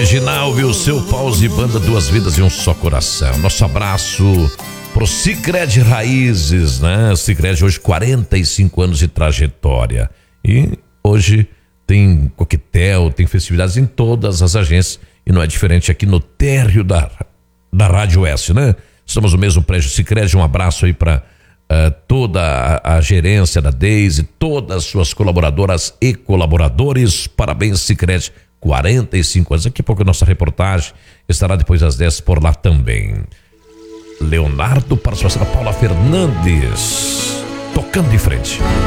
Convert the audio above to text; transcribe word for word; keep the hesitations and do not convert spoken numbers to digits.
original, viu? Seu Pause Banda, duas vidas e um só coração. Nosso abraço pro Sicredi Raízes, né? Sicredi hoje quarenta e cinco anos de trajetória. E hoje tem coquetel, tem festividades em todas as agências. E não é diferente aqui no térreo da, da Rádio S, né? Estamos no mesmo prédio Sicredi. Um abraço aí para uh, toda a, a gerência da Deise, todas as suas colaboradoras e colaboradores. Parabéns, Sicredi. quarenta e cinco anos. Daqui a pouco a nossa reportagem estará depois das dez por lá também. Leonardo, para a Paula Fernandes, tocando de frente.